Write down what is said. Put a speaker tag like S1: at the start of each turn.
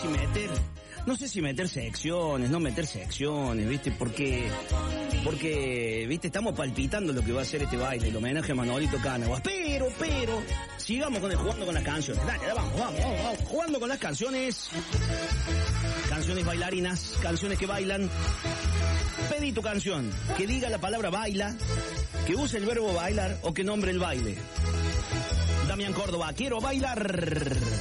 S1: si meter secciones, no meter secciones, ¿viste? Porque, ¿viste? Estamos palpitando lo que va a ser este baile, el homenaje a Manolito Cánovas. Pero, sigamos jugando con las canciones. Dale, vamos, jugando con las canciones. Canciones bailarinas, canciones que bailan. Pedí tu canción, que diga la palabra baila, que use el verbo bailar o que nombre el baile. Damián Córdoba, quiero bailar.